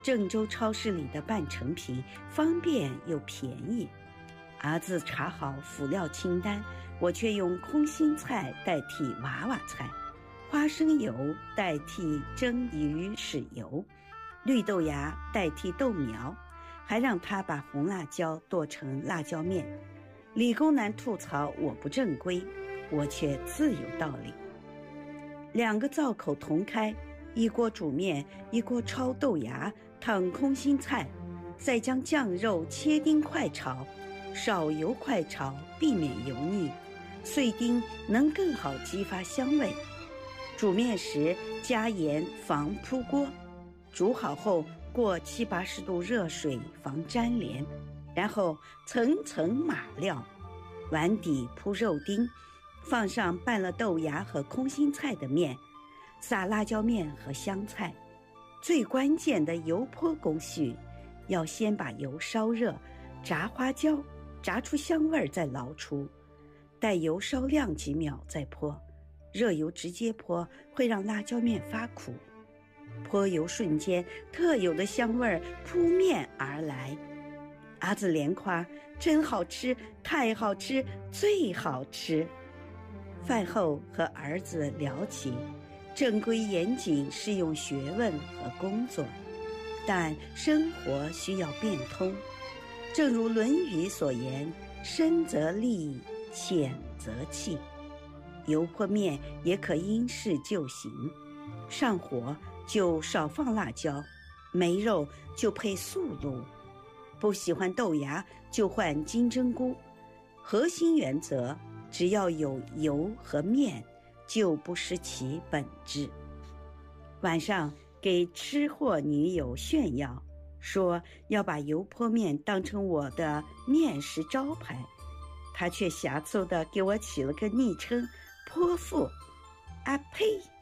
郑州超市里的半成品，方便又便宜。儿子查好辅料清单，我却用空心菜代替娃娃菜，花生油代替蒸鱼豉油，绿豆芽代替豆苗，还让他把红辣椒剁成辣椒面。理工男吐槽我不正规，我却自有道理。2个灶口同开，一锅煮面，一锅焯豆芽，烫空心菜，再将酱肉切丁快炒，少油快炒，避免油腻，碎丁能更好激发香味。煮面时加盐防扑锅，煮好后过70、80度热水防粘连，然后层层码料，碗底铺肉丁，放上拌了豆芽和空心菜的面，撒辣椒面和香菜。最关键的油泼工序，要先把油烧热，炸花椒，炸出香味再捞出，待油烧亮几秒再泼。热油直接泼会让辣椒面发苦，泼油瞬间特有的香味扑面而来。儿子连夸真好吃，太好吃，最好吃。饭后和儿子聊起正规严谨是用学问和工作，但生活需要变通。正如《论语》所言，深则利，浅则弃。油泼面也可因势就行，上火就少放辣椒，没肉就配素露，不喜欢豆芽就换金针菇。核心原则，只要有油和面，就不失其本质。晚上给吃货女友炫耀，说要把油泼面当成我的面食招牌，她却狭促地给我起了个昵称泼妇。啊呸！